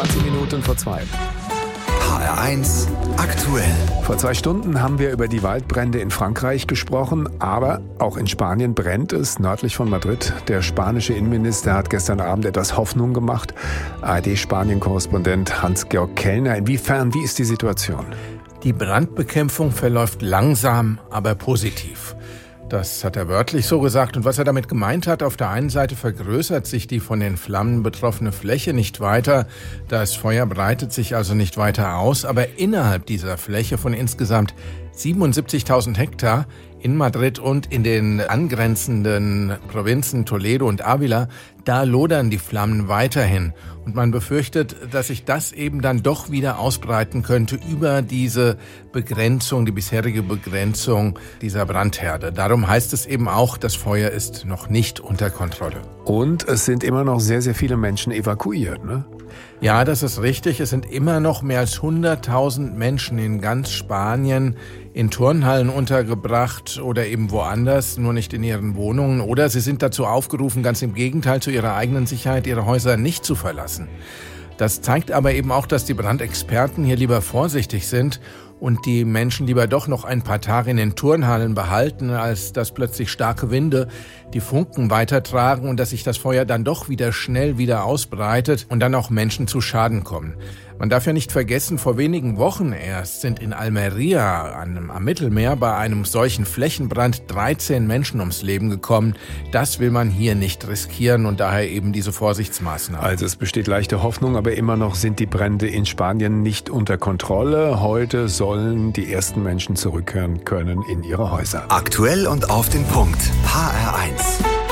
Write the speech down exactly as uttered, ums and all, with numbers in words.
zwanzig Minuten vor zwei. H R eins aktuell. Vor zwei Stunden haben wir über die Waldbrände in Frankreich gesprochen, aber auch in Spanien brennt es, nördlich von Madrid. Der spanische Innenminister hat gestern Abend etwas Hoffnung gemacht. A R D-Spanien-Korrespondent Hans-Georg Kellner. Inwiefern, wie ist die Situation? Die Brandbekämpfung verläuft langsam, aber positiv. Das hat er wörtlich so gesagt. Und was er damit gemeint hat, auf der einen Seite vergrößert sich die von den Flammen betroffene Fläche nicht weiter. Das Feuer breitet sich also nicht weiter aus. Aber innerhalb dieser Fläche von insgesamt siebenundsiebzigtausend Hektar in Madrid und in den angrenzenden Provinzen Toledo und Ávila, da lodern die Flammen weiterhin. Und man befürchtet, dass sich das eben dann doch wieder ausbreiten könnte über diese Begrenzung, die bisherige Begrenzung dieser Brandherde. Darum heißt es eben auch, das Feuer ist noch nicht unter Kontrolle. Und es sind immer noch sehr, sehr viele Menschen evakuiert, ne? Ja, das ist richtig. Es sind immer noch mehr als hunderttausend Menschen in ganz Spanien in Turnhallen untergebracht oder eben woanders, nur nicht in ihren Wohnungen. Oder sie sind dazu aufgerufen, ganz im Gegenteil, zu ihrer eigenen Sicherheit ihre Häuser nicht zu verlassen. Das zeigt aber eben auch, dass die Brandexperten hier lieber vorsichtig sind und die Menschen lieber doch noch ein paar Tage in den Turnhallen behalten, als dass plötzlich starke Winde die Funken weitertragen und dass sich das Feuer dann doch wieder schnell wieder ausbreitet und dann auch Menschen zu Schaden kommen. Man darf ja nicht vergessen, vor wenigen Wochen erst sind in Almería am, am Mittelmeer bei einem solchen Flächenbrand dreizehn Menschen ums Leben gekommen. Das will man hier nicht riskieren und daher eben diese Vorsichtsmaßnahmen. Also es besteht leichte Hoffnung, aber immer noch sind die Brände in Spanien nicht unter Kontrolle. Heute sollen die ersten Menschen zurückkehren können in ihre Häuser. Aktuell und auf den Punkt. H R eins.